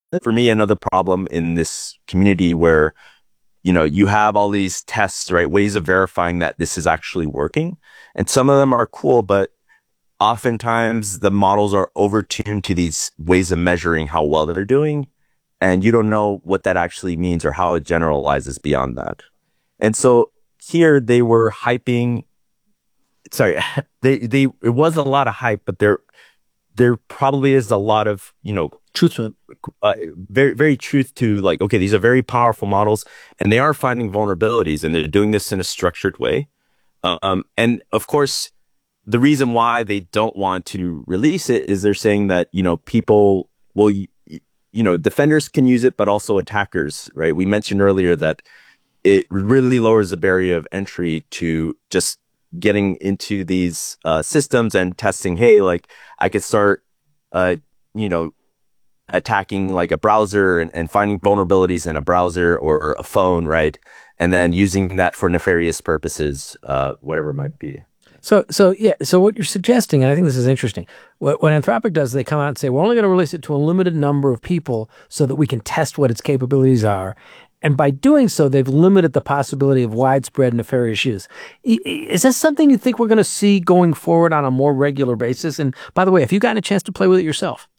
for me, another problem in this community where, you have all these tests, right? Ways of verifying that this is actually working. And some of them are cool, but oftentimes the models are overtuned to these ways of measuring how well they're doing. And you don't know what that actually means or how it generalizes beyond that. And so here they were hyping, sorry, it was a lot of hype, but there probably is a lot of, Truth to it. very, very truth to like, okay, these are very powerful models and they are finding vulnerabilities and they're doing this in a structured way. And of course, the reason why they don't want to release it is they're saying that, people will, defenders can use it, but also attackers, right? We mentioned earlier that it really lowers the barrier of entry to just getting into these systems and testing, hey, like I could start, you know, attacking like a browser and finding vulnerabilities in a browser or a phone, right? And then using that for nefarious purposes, whatever it might be. So yeah. So what you're suggesting, and I think this is interesting, what Anthropic does, they come out and say we're only going to release it to a limited number of people so that we can test what its capabilities are, and by doing so, they've limited the possibility of widespread nefarious use. Is this something you think we're going to see going forward on a more regular basis? And by the way, have you gotten a chance to play with it yourself?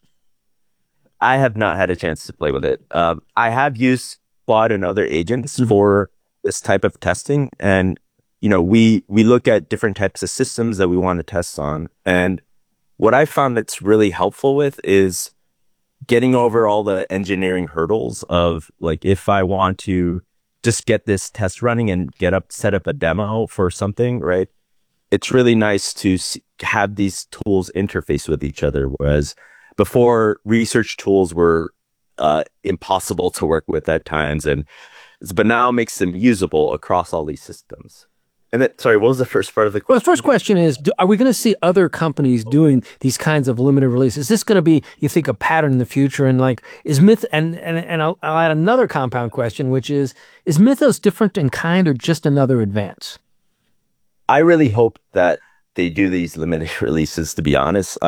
I have not had a chance to play with it. I have used Claude and other agents for this type of testing, and we look at different types of systems that we want to test on. And what I found that's really helpful with is getting over all the engineering hurdles of like, if I want to just get this test running and set up a demo for something, right? It's really nice to have these tools interface with each other. Whereas before, research tools were impossible to work with at times, but now it makes them usable across all these systems. And then, sorry, what was the first part of the question? Well, the first question is, are we going to see other companies doing these kinds of limited releases? Is this going to be, you think, a pattern in the future? And like, is I'll add another compound question, which is Mythos different in kind or just another advance? I really hope that they do these limited releases, to be honest.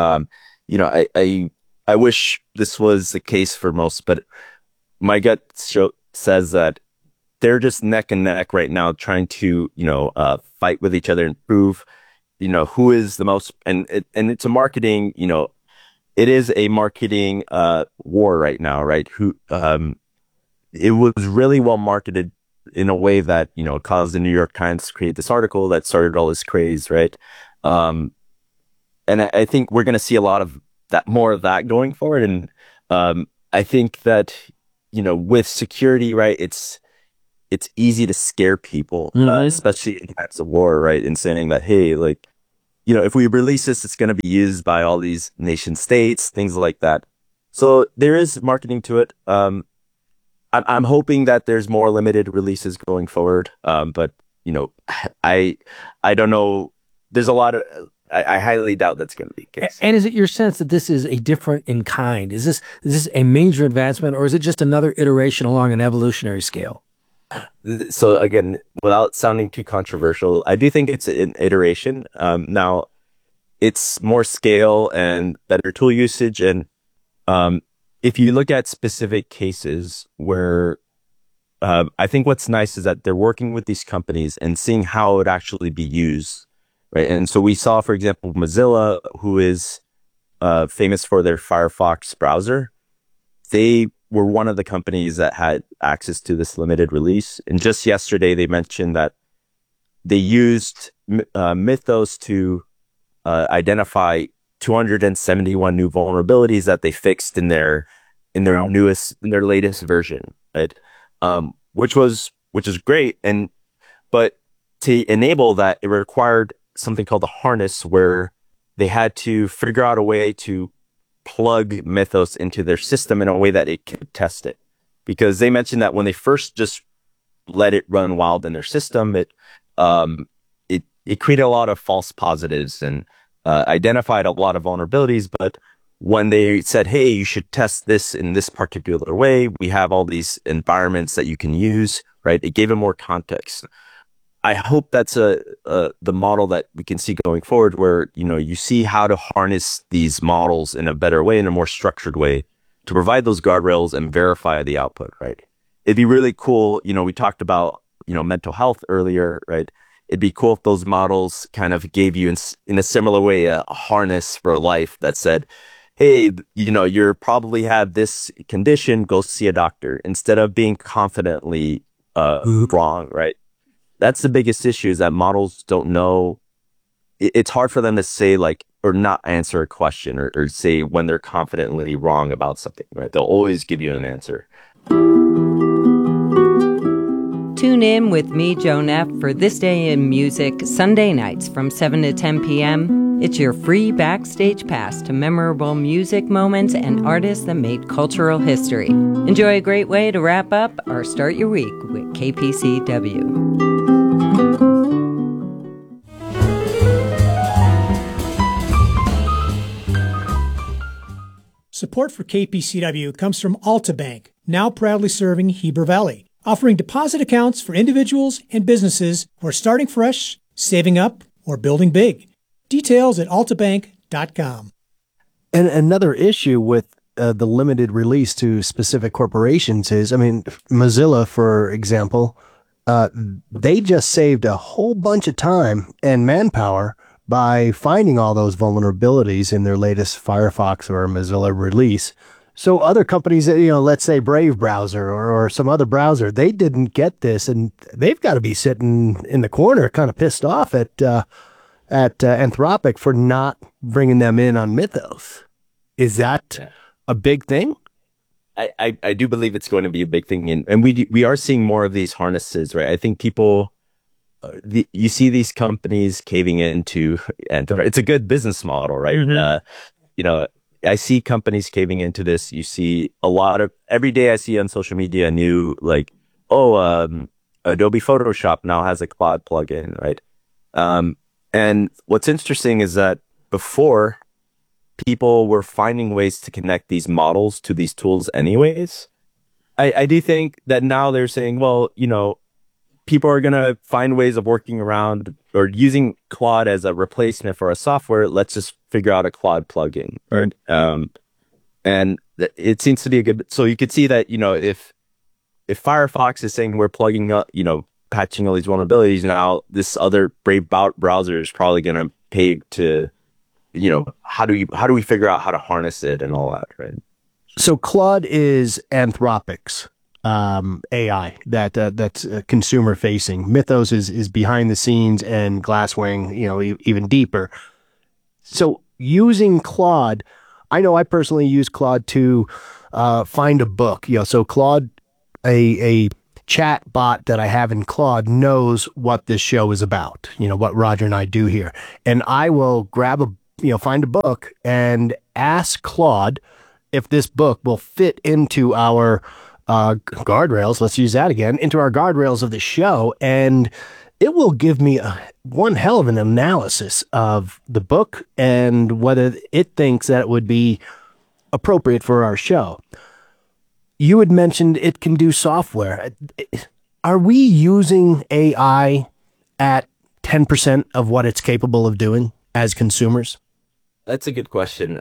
I wish this was the case for most, but my gut says that they're just neck and neck right now, trying to, fight with each other and prove, who is the most, and it's a marketing, it is a marketing, war right now, right? It was really well marketed in a way that, caused the New York Times to create this article that started all this craze, right? And I think we're going to see a lot of that, more of that going forward. And, I think that, with security, right, it's easy to scare people, especially in times of war, right? And saying that, hey, like, if we release this, it's going to be used by all these nation states, things like that. So there is marketing to it. I'm hoping that there's more limited releases going forward. But I don't know. There's a lot of, I highly doubt that's going to be the case. And is it your sense that this is a different in kind? Is this a major advancement, or is it just another iteration along an evolutionary scale? So again, without sounding too controversial, I do think it's an iteration. Now, it's more scale and better tool usage. And if you look at specific cases where I think what's nice is that they're working with these companies and seeing how it would actually be used, right? And so we saw, for example, Mozilla, who is famous for their Firefox browser. They were one of the companies that had access to this limited release. And just yesterday, they mentioned that they used Mythos to identify 271 new vulnerabilities that they fixed in their latest version, right? Which is great. But to enable that, it required something called a harness, where they had to figure out a way to plug Mythos into their system in a way that it could test it. Because they mentioned that when they first just let it run wild in their system, it created a lot of false positives and identified a lot of vulnerabilities. But when they said, hey, you should test this in this particular way, we have all these environments that you can use, right? It gave them more context. I hope that's the model that we can see going forward, where you see how to harness these models in a better way, in a more structured way, to provide those guardrails and verify the output, right? It'd be really cool. We talked about, mental health earlier, right? It'd be cool if those models kind of gave you in a similar way, a harness for life that said, hey, you probably have this condition, go see a doctor, instead of being confidently wrong, right? That's the biggest issue, is that models don't know. It's hard for them to say, like, or not answer a question, or say when they're confidently wrong about something, right? They'll always give you an answer. Tune in with me, Joan F., for This Day in Music, Sunday nights from 7 to 10 p.m. It's your free backstage pass to memorable music moments and artists that made cultural history. Enjoy a great way to wrap up or start your week with KPCW. Support for KPCW comes from Altabank, now proudly serving Heber Valley, offering deposit accounts for individuals and businesses who are starting fresh, saving up, or building big. Details at altabank.com. And another issue with the limited release to specific corporations is, Mozilla, for example, they just saved a whole bunch of time and manpower by finding all those vulnerabilities in their latest Firefox or Mozilla release. So other companies, let's say Brave browser or some other browser, they didn't get this, and they've got to be sitting in the corner kind of pissed off at Anthropic for not bringing them in on Mythos. Is that a big thing? I do believe it's going to be a big thing, and we are seeing more of these harnesses, right? I think people, you see these companies caving into, and it's a good business model, right? Mm-hmm. I see companies caving into this. You see a lot of, every day I see on social media a new, like, Adobe Photoshop now has a Claude plugin, right? And what's interesting is that before, people were finding ways to connect these models to these tools anyways. I do think that now they're saying, well, people are going to find ways of working around or using Claude as a replacement for a software. Let's just figure out a Claude plugin. Right. And it seems to be a good, so you could see that, if Firefox is saying we're plugging up, patching all these vulnerabilities, now this other Brave browser is probably going to pay to, how do we figure out how to harness it and all that, right? So Claude is Anthropic's AI that's consumer facing. Mythos is behind the scenes, and Glasswing, even deeper. So using Claude, I know I personally use Claude to find a book. So Claude, a chat bot that I have in Claude, knows what this show is about. What Roger and I do here, and I will grab find a book and ask Claude if this book will fit into our guardrails. Let's use that again, into our guardrails of the show, and it will give me one hell of an analysis of the book and whether it thinks that it would be appropriate for our show. You had mentioned it can do software. Are we using AI at 10% of what it's capable of doing as consumers? That's a good question.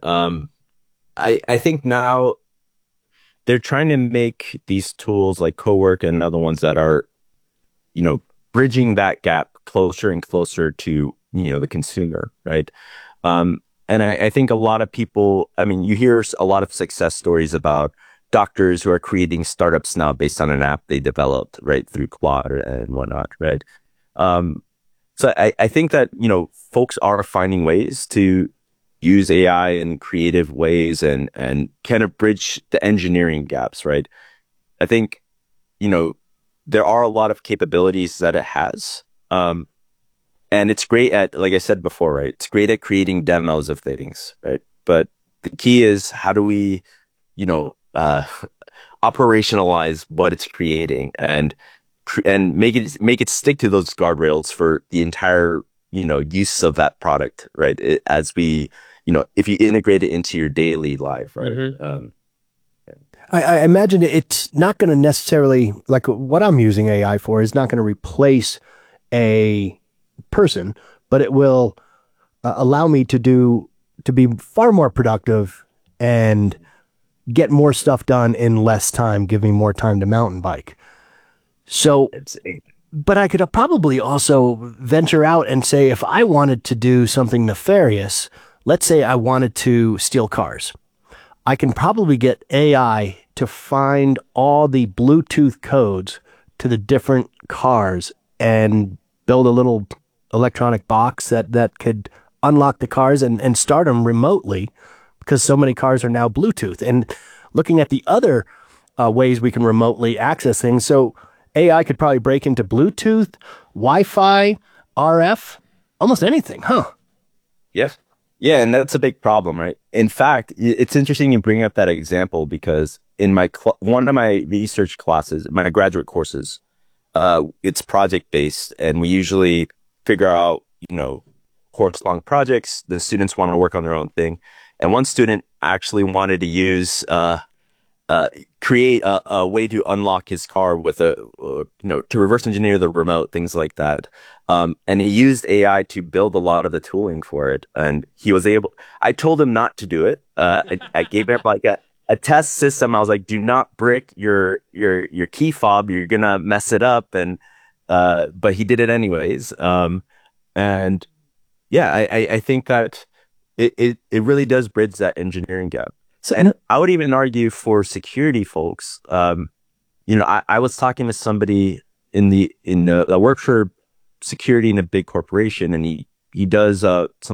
I think now they're trying to make these tools like Cowork and other ones that are, bridging that gap closer and closer to, the consumer, right? And I think a lot of people, you hear a lot of success stories about doctors who are creating startups now based on an app they developed, right, through Claude and whatnot, right? So I think that, folks are finding ways to use AI in creative ways and kind of bridge the engineering gaps, right? I think, there are a lot of capabilities that it has. And it's great at, like I said before, right? It's great at creating demos of things, right? But the key is, how do we, operationalize what it's creating and make it stick to those guardrails for the entire, use of that product, right? As we, if you integrate it into your daily life, right? Mm-hmm. I imagine it's not going to necessarily, like what I'm using AI for is not going to replace a person, but it will allow me to be far more productive and get more stuff done in less time, giving more time to mountain bike. So, but I could probably also venture out and say, if I wanted to do something nefarious, let's say I wanted to steal cars, I can probably get AI to find all the Bluetooth codes to the different cars and build a little electronic box that could unlock the cars and start them remotely, because so many cars are now Bluetooth. And looking at the other ways we can remotely access things, so AI could probably break into Bluetooth, Wi-Fi, RF, almost anything, huh? Yes. Yeah, and that's a big problem, right? In fact, it's interesting you bring up that example, because in my one of my research classes, my graduate courses, it's project based, and we usually figure out, course-long projects. The students want to work on their own thing, and one student actually wanted to use create a way to unlock his car with to reverse engineer the remote, things like that. And he used AI to build a lot of the tooling for it. And he was able, I told him not to do it. I gave him like a test system. I was like, do not brick your key fob. You're going to mess it up. And, but he did it anyways. And yeah, I think that it really does bridge that engineering gap. So, and I would even argue for security folks. I was talking to somebody that worked for security in a big corporation, and he does some